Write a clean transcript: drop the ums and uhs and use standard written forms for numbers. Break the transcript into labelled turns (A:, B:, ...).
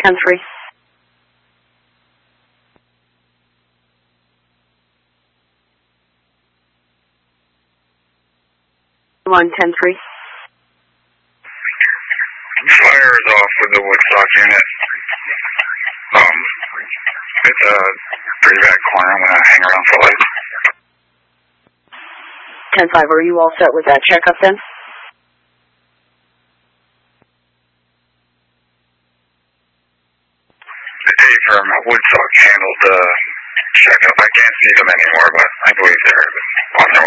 A: 10-3. 1-10-3.
B: Fire is off with the Woodstock unit. It's a pretty bad corner. I'm going to hang around for light.
A: 10-5, are you all set with that checkup then?
B: Dave from Woodstock handled the checkup. I can't see them anymore, but I believe they're on their way.